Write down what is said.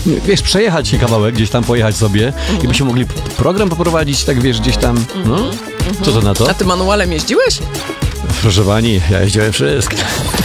wiesz, przejechać się kawałek, gdzieś tam pojechać sobie i byśmy mogli program poprowadzić, tak wiesz, gdzieś tam, no? Co to na to? A ty manualem jeździłeś? Proszę pani, ja jeździłem wszystko.